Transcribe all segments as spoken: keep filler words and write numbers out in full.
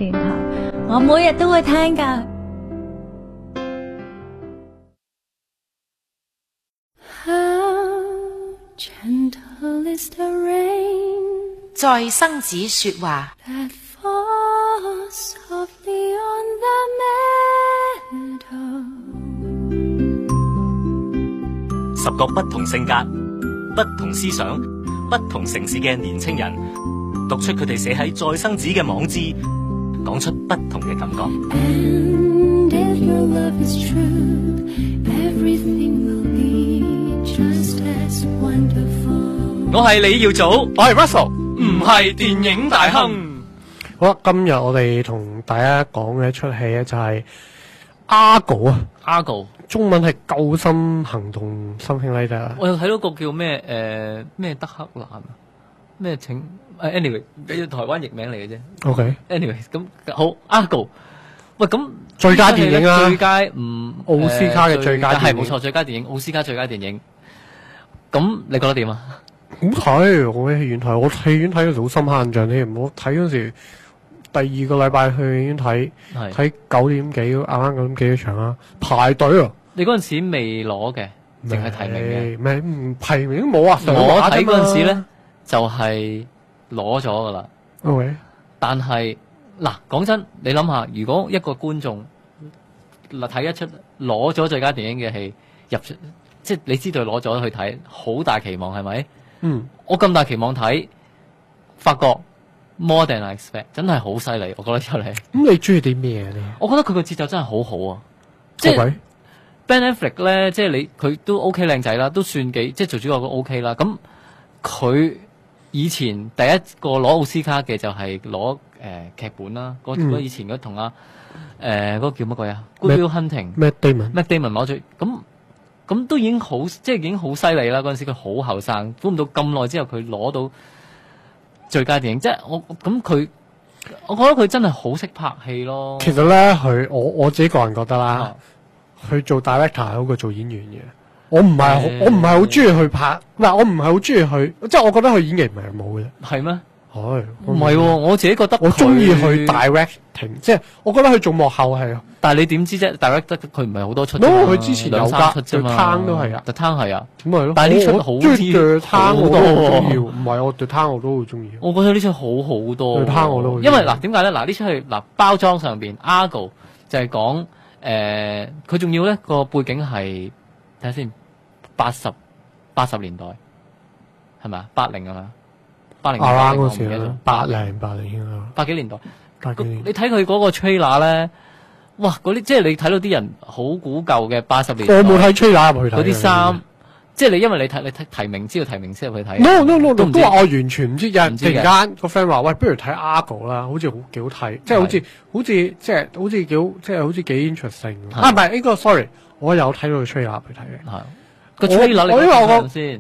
電台，我每日都會聽㗎。 在生子說話， 十個不同性格、不同思想、不同城市嘅年青人，讀出佢哋寫喺再生子嘅網誌，講出不同嘅感覺。我係李耀祖， 我係 Russell， 唔係電影大亨。 好啦，今日我哋同大家講嘅一出戲咧就係 Argo 啊 Argo 中文係救生行動 something like that。 我又睇到個叫咩誒咩德克蘭啊，咩請誒 anyway， 台灣譯名嚟嘅啫。OK，anyway 咁好 Argo。喂，咁最佳電影啊， 最佳唔奧斯卡嘅最佳電影係冇錯，最佳電影奧斯卡最佳電影。咁你覺得點啊？ 好睇，我喺戲院睇，我戲院睇嗰時好深刻印象添。我睇嗰時第二個禮拜去戲院睇，睇九點幾啱啱九點幾嘅場啦，排隊啊！ 你嗰陣時未攞嘅，淨係提名嘅， 咩唔提名都冇啊！ 我睇嗰陣時咧就係攞咗噶啦。 OK， 但係嗱，講真，你諗下，如果一個觀眾嗱睇一出攞咗最佳電影嘅戲入出，即係你知道攞咗去睇，好大期望係咪？ 嗯， 我咁大期望睇，發覺 more than I expect， 真係好犀利，我覺得出嚟。 咁你中意啲咩咧？ 我覺得佢個節奏真係好好啊！即係 Ben Affleck 咧，即係你佢都 OK 靚仔啦，都算幾即係做主角都 OK 啦。咁佢以前第一個攞奧斯卡嘅就係攞誒劇本啦，嗰、嗯、以前嗰同阿誒嗰個叫乜鬼啊 Good Will Hunting，Matt Damon，Matt Damon 攞最咁。咁都已經好，即係已經好犀利啦！嗰陣時佢好後生，估唔到咁耐之後佢攞到最佳電影，即係我咁佢，我覺得佢真係好識拍戲咯。 其實咧，佢我我自己個人覺得啦，佢、啊、做 director 係好過做演員嘅。我唔係、嗯、我唔係好中意去拍，嗱我唔係好中意去，即係我覺得佢演技唔係冇嘅。 係咩？ 係唔係？我自己覺得我中意去 directing， 即係我覺得佢做幕後係。 但係你點知啫 ？direct 得佢唔係好多出， 佢之前有三出啫嘛。 The Town 都係啊 The Town 係啊， 咁咪咯。 但係呢出好啲 The Town 我都好中意，唔係我 The Town 我都好中意。 我覺得呢出好好多 The Town 我都好， 因為嗱點解咧？嗱呢出係嗱包裝上邊 Argo 就係講誒，佢仲要咧個背景係睇下先，八十八十年代係咪啊？八零啊嘛，八零年代嗰時啦，八零八零啊， 八幾年代。你睇佢嗰個 trailer 咧。哇！嗰啲即係你睇到啲人好古舊嘅八十年代， 我冇睇 trailer 入去睇嗰啲衫，即係你因為你睇你睇提名知道提名先入去睇。 No no no，都都話我完全唔知，有人突然間個 friend 話喂，不如睇 Argo 啦，好似好幾好睇，即係好似好似即係好似幾即係好似幾 interesting。啊唔係呢個 sorry，我有睇到個 trailer 去睇嘅。係個 trailer 你睇先。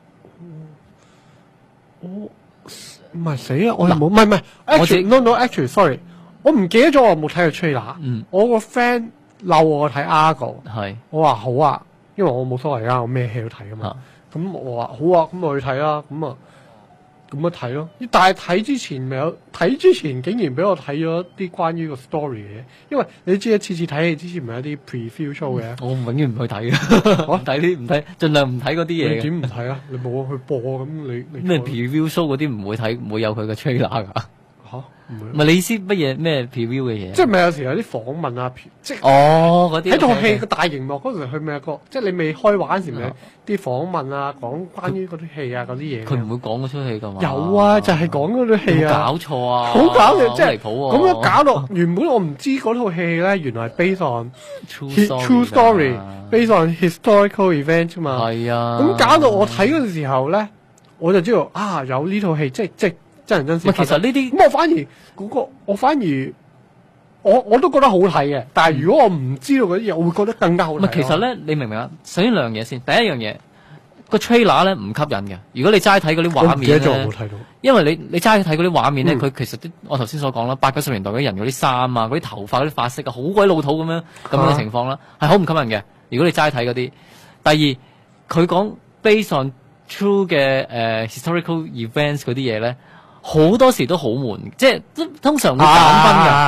我唔係死啊！我又冇唔係唔係 actually no no actually sorry。我唔記得咗我有冇睇過 trailer，嗯、我個 friend 嬲我睇 Argo， 我話好啊，因為我冇所謂啊，我咩戲都睇噶嘛。咁我話好啊，咁我去睇啦，咁啊咁咪睇咯。但係睇之前咪有睇之前，竟然俾我睇咗啲關於個 story 嘅嘢，因為你知啊，次次睇戲之前咪有啲 preview show 嘅、嗯。我永遠唔去睇嘅，我睇啲唔睇，盡量唔睇嗰啲嘢。 你點唔睇啊？你冇去播咁你咩 preview show 嗰啲唔會睇，唔會有佢嘅 trailer 噶。 吓，唔係你意思乜嘢咩 preview 嘅嘢？ 即係咪有時有啲訪問啊？即係哦嗰啲喺套戲個大熒幕嗰時，佢咪有個即係你未開畫嗰時咪有啲訪問啊，講關於嗰啲戲啊嗰啲嘢。 佢唔會講嗰出戲噶嘛？ 有啊，就係講嗰啲戲啊。 搞錯啊！ 好搞笑，即係離譜喎！ 咁樣搞到原本我唔知嗰套戲咧，原來係 based on true story，based on historical event 啫嘛。 係啊。 咁搞到我睇嗰陣時候咧，我就知道啊，有呢套戲，即係即係。真人真事， 其實呢啲咁我反而嗰、那個，我反而我我都覺得好睇嘅。但係如果我唔知道嗰啲嘢，我會覺得更加好睇。 其實咧，你明唔明啊？首先兩樣嘢先，第一樣嘢個 trailer 咧唔吸引嘅。如果你齋睇嗰啲畫面咧， 我冇睇到。 因為你你齋睇嗰啲畫面咧，佢、嗯、其實啲我頭先所講啦，八九十年代嗰啲人嗰啲衫啊，嗰啲頭髮嗰啲髮色啊，好鬼老土咁樣咁樣嘅情況啦，係好唔吸引嘅。如果你齋睇嗰啲，第二佢講 based on true 嘅誒、uh, historical events 嗰啲嘢咧。好多時都好悶，即係通常會減分㗎。